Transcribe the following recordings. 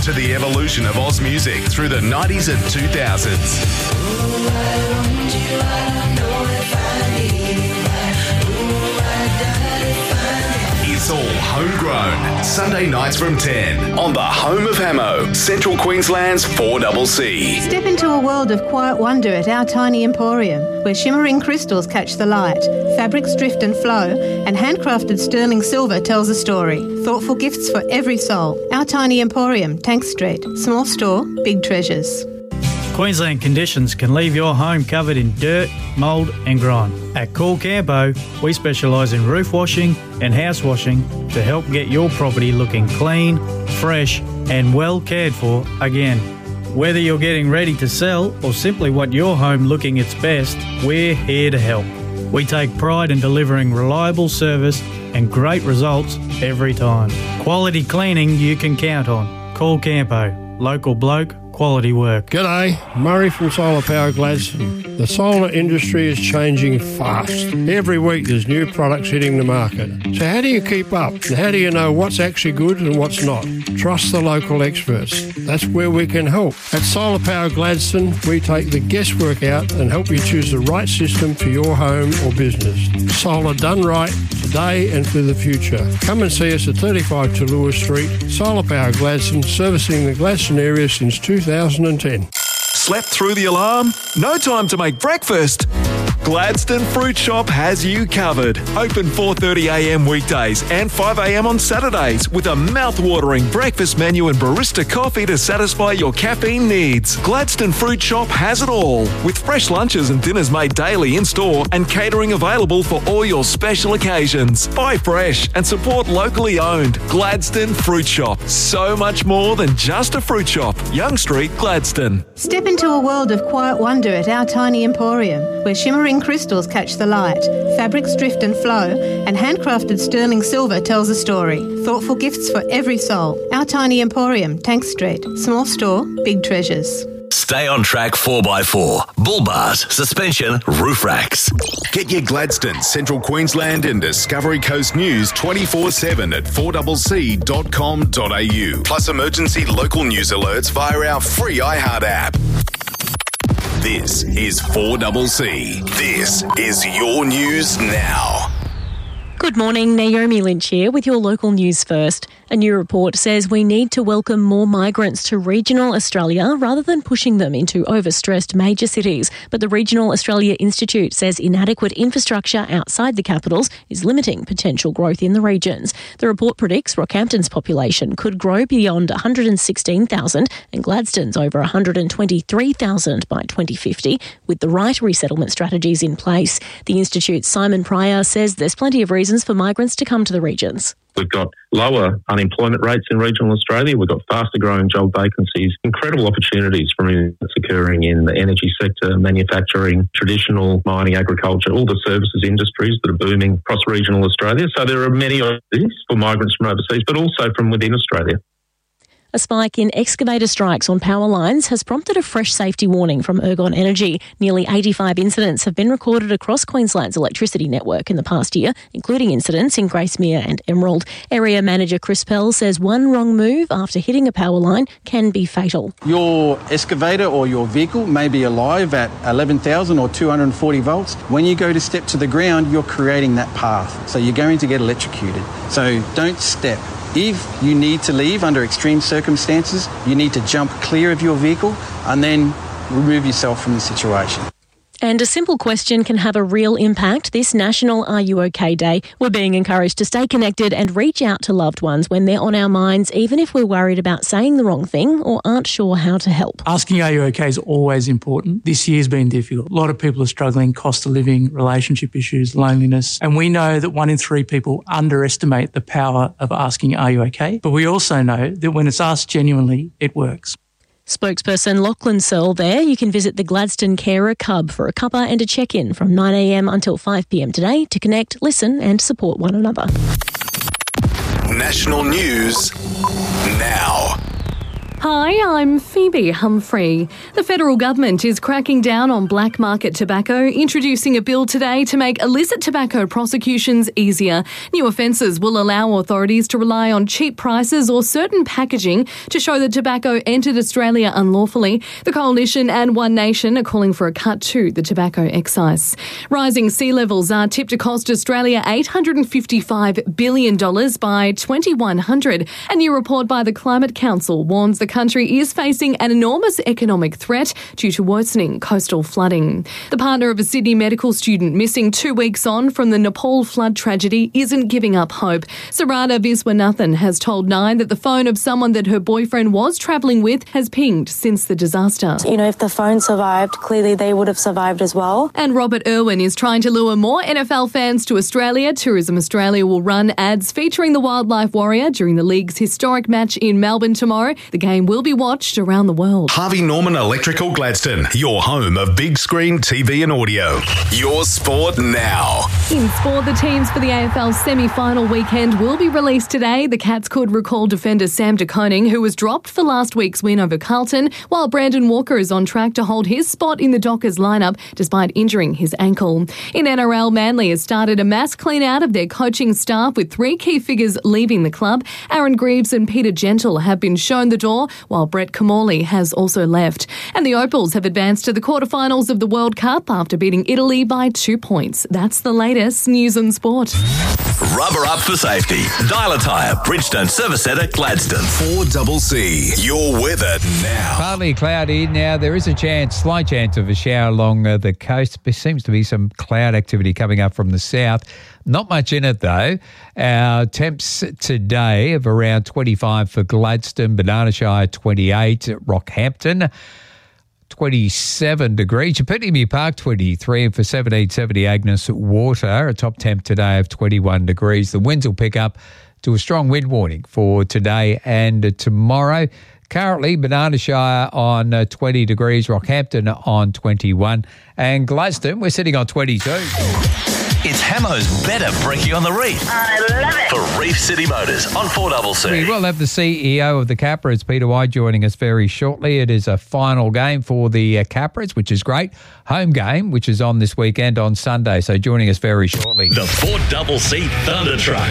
to the evolution of Oz music through the 90s and 2000s. It's all homegrown. Sunday nights from 10 on the home of Hamo, Central Queensland's 4CC. Step into a world of quiet wonder at our tiny emporium, where shimmering crystals catch the light, fabrics drift and flow, and handcrafted sterling silver tells a story. Thoughtful gifts for every soul. Our tiny emporium, Tank Street. Small store, big treasures. Queensland conditions can leave your home covered in dirt, mould and grime. At Cool Campo, we specialise in roof washing and house washing to help get your property looking clean, fresh and well cared for again. Whether you're getting ready to sell or simply want your home looking its best, we're here to help. We take pride in delivering reliable service and great results every time. Quality cleaning you can count on. Cool Campo. Local bloke, quality work. G'day, Murray from Solar Power Gladstone. The solar industry is changing fast. Every week there's new products hitting the market. So how do you keep up? And how do you know what's actually good and what's not? Trust the local experts. That's where we can help. At Solar Power Gladstone, we take the guesswork out and help you choose the right system for your home or business. Solar done right, today and for the future. Come and see us at 35 Tallulah Street. Solar Power Gladstone, servicing the Gladstone area since 2010. Slept through the alarm? No time to make breakfast? Gladstone Fruit Shop has you covered. Open 4:30am weekdays and 5am on Saturdays with a mouth-watering breakfast menu and barista coffee to satisfy your caffeine needs. Gladstone Fruit Shop has it all, with fresh lunches and dinners made daily in-store and catering available for all your special occasions. Buy fresh and support locally owned. Gladstone Fruit Shop. So much more than just a fruit shop. Young Street, Gladstone. Step into a world of quiet wonder at our tiny emporium, where shimmering crystals catch the light, fabrics drift and flow, and handcrafted sterling silver tells a story. Thoughtful gifts for every soul. Our tiny emporium, Tank Street. Small store, big treasures. Stay on track 4x4, bull bars, suspension, roof racks. Get your Gladstone, Central Queensland and Discovery Coast news 24/7 at 4CC.com.au. Plus emergency local news alerts via our free iHeart app. This is 4CC. This is your news now. Good morning, Naomi Lynch here with your local news first. A new report says we need to welcome more migrants to regional Australia rather than pushing them into overstressed major cities. But the Regional Australia Institute says inadequate infrastructure outside the capitals is limiting potential growth in the regions. The report predicts Rockhampton's population could grow beyond 116,000 and Gladstone's over 123,000 by 2050 with the right resettlement strategies in place. The Institute's Simon Pryor says there's plenty of reasons for migrants to come to the regions. We've got lower unemployment rates in regional Australia. We've got faster growing job vacancies, incredible opportunities from that's occurring in the energy sector, manufacturing, traditional mining, agriculture, all the services industries that are booming across regional Australia. So there are many opportunities for migrants from overseas, but also from within Australia. A spike in excavator strikes on power lines has prompted a fresh safety warning from Ergon Energy. Nearly 85 incidents have been recorded across Queensland's electricity network in the past year, including incidents in Gracemere and Emerald. Area Manager Chris Pell says one wrong move after hitting a power line can be fatal. Your excavator or your vehicle may be alive at 11,000 or 240 volts. When you go to step to the ground, you're creating that path. So you're going to get electrocuted. So don't step. If you need to leave under extreme circumstances, you need to jump clear of your vehicle and then remove yourself from the situation. And a simple question can have a real impact this National Are You OK Day. We're being encouraged to stay connected and reach out to loved ones when they're on our minds, even if we're worried about saying the wrong thing or aren't sure how to help. Asking are you OK is always important. This year's been difficult. A lot of people are struggling, cost of living, relationship issues, loneliness. And we know that 1 in 3 people underestimate the power of asking are you OK? But we also know that when it's asked genuinely, it works. Spokesperson Lachlan Searle there. You can visit the Gladstone Carer Cub for a cuppa and a check-in from 9am until 5pm today to connect, listen and support one another. National news now. Hi, I'm Phoebe Humphrey. The federal government is cracking down on black market tobacco, introducing a bill today to make illicit tobacco prosecutions easier. New offences will allow authorities to rely on cheap prices or certain packaging to show that tobacco entered Australia unlawfully. The Coalition and One Nation are calling for a cut to the tobacco excise. Rising sea levels are tipped to cost Australia $855 billion by 2100. A new report by the Climate Council warns the country is facing an enormous economic threat due to worsening coastal flooding. The partner of a Sydney medical student missing 2 weeks on from the Nepal flood tragedy isn't giving up hope. Sarada Viswanathan has told Nine that the phone of someone that her boyfriend was travelling with has pinged since the disaster. You know, if the phone survived, clearly they would have survived as well. And Robert Irwin is trying to lure more NFL fans to Australia. Tourism Australia will run ads featuring the Wildlife Warrior during the league's historic match in Melbourne tomorrow. The game will be watched around the world. Harvey Norman Electrical Gladstone, your home of big screen TV and audio. Your sport now. In sport, the teams for the AFL semi-final weekend will be released today. The Cats could recall defender Sam De Koning, who was dropped for last week's win over Carlton, while Brandon Walker is on track to hold his spot in the Dockers lineup despite injuring his ankle. In NRL, Manly has started a mass clean-out of their coaching staff with 3 key figures leaving the club. Aaron Greaves and Peter Gentle have been shown the door, while Brett Camorley has also left. And the Opals have advanced to the quarterfinals of the World Cup after beating Italy by 2 points. That's the latest news and sport. Rubber up for safety. Dial a Tyre, Bridgestone Service Centre, Gladstone. 4CC. Your weather now. Partly cloudy. Now, there is a slight chance of a shower along the coast. There seems to be some cloud activity coming up from the south. Not much in it, though. Our temps today of around 25 for Gladstone, Banana Shire 28, Rockhampton 27 degrees, Epitome Park 23, and for 1770 Agnes Water, a top temp today of 21 degrees. The winds will pick up to a strong wind warning for today and tomorrow. Currently, Banana Shire on 20 degrees, Rockhampton on 21, and Gladstone, we're sitting on 22. It's Hamo's Better Brekkie on the Reef. I love it. For Reef City Motors on 4CC. We will have the CEO of the Capra's, Peter White, joining us very shortly. It is a final game for the Capra's, which is great. Home game, which is on this weekend on Sunday. So joining us very shortly. The 4CC Thunder Truck.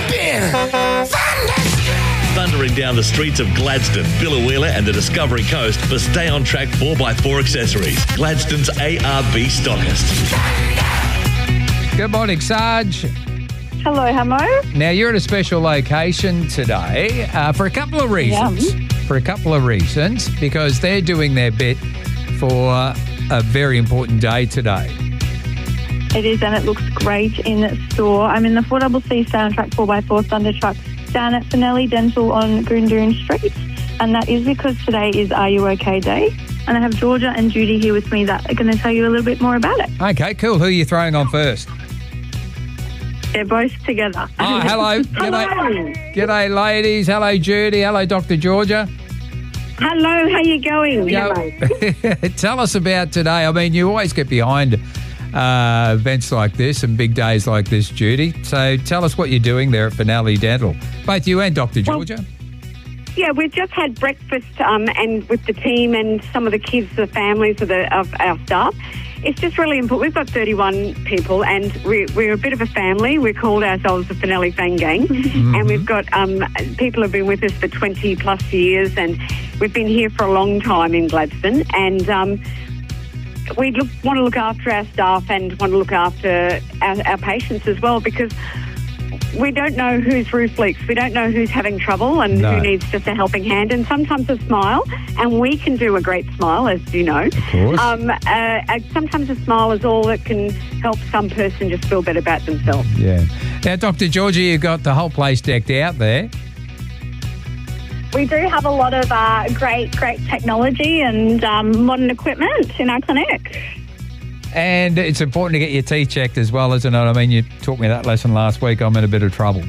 Thundering down the streets of Gladstone, Biloela and the Discovery Coast for Stay On Track 4x4 accessories. Gladstone's ARB stockist. Good morning, Sarge. Hello, Hamo. Now, you're at a special location today for a couple of reasons. For a couple of reasons, because they're doing their bit for a very important day today. It is, and it looks great in store. I'm in the 4CC Stay On Track 4x4 Thunder Truck down at Finelli Dental on Goondoon Street, and that is because today is Are You OK Day. And I have Georgia and Judy here with me that are going to tell you a little bit more about it. Okay, cool. Who are you throwing on first? They're both together. Oh, hello. Hello. G'day, ladies. Hello, Judy. Hello, Dr. Georgia. Hello, how you going? Tell us about today. I mean, you always get behind events like this and big days like this, Judy. So tell us what you're doing there at Finelli Dental. Both you and Dr. Georgia. Yeah, we've just had breakfast and with the team and some of the kids, the families of our staff. It's just really important. We've got 31 people and we're a bit of a family. We called ourselves the Finelli Fang Gang. Mm-hmm. And we've got people who have been with us for 20 plus years, and we've been here for a long time in Gladstone. And we want to look after our staff and want to look after our patients as well, because we don't know whose roof leaks. We don't know who's having trouble and who needs just a helping hand, and sometimes a smile. And we can do a great smile, as you know. Of course. Sometimes a smile is all that can help some person just feel better about themselves. Yeah. Now, Dr. Georgia, you've got the whole place decked out there. We do have a lot of great technology and modern equipment in our clinic. And it's important to get your teeth checked as well, isn't it? I mean, you taught me that lesson last week. I'm in a bit of trouble.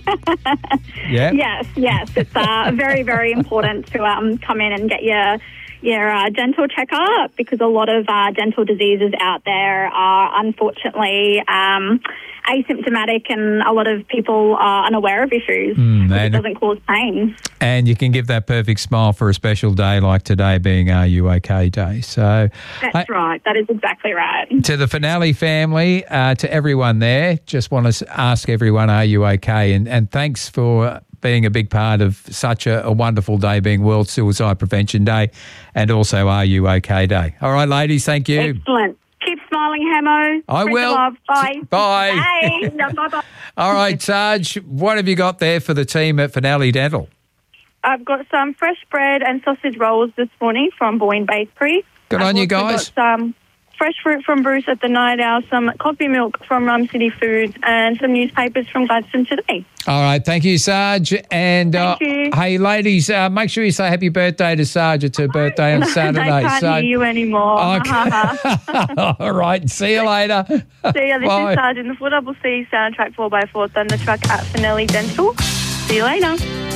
Yeah? Yes. It's very, very important to come in and get your your dental checkup, because a lot of dental diseases out there are unfortunately asymptomatic, and a lot of people are unaware of issues. It doesn't cause pain. And you can give that perfect smile for a special day like today being Are You OK Day. So That's right. That is exactly right. to the Finale family, to everyone there, just want to ask everyone, are you okay? And thanks for being a big part of such a wonderful day being World Suicide Prevention Day, and also Are You OK Day. All right, ladies, thank you. Excellent. Keep smiling, Hamo. I Spread will. the love. Bye. Bye. Bye. Bye-bye. All right, Sarge, what have you got there for the team at Finale Dental? I've got some fresh bread and sausage rolls this morning from Boyne Bakery. Good on you guys. I've got some fresh fruit from Bruce at the Night Owl, some coffee milk from Rum City Foods, and some newspapers from Gladstone Today. All right, thank you, Sarge. And Thank you. hey, ladies, make sure you say happy birthday to Sarge. It's her birthday on Saturday. They can't hear you anymore. Okay. All right, see you later. See ya, this Bye. is Sarge in the 4CC Soundtrack 4x4 Thunder Truck at Finelli Dental. See you later.